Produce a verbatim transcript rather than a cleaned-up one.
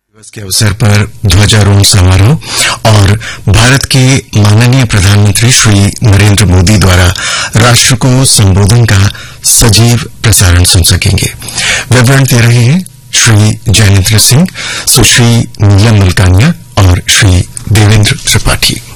दिवस के अवसर पर ध्वजारोहण समारोह और भारत के माननीय प्रधानमंत्री श्री नरेंद्र मोदी द्वारा राष्ट्र को संबोधन का सजीव प्रसारण सुन सकेंगे। विवरण दे रहे हैं श्री जैनेन्द्र सिंह, सुश्री नीलम मुल्कानिया और श्री देवेंद्र त्रिपाठी।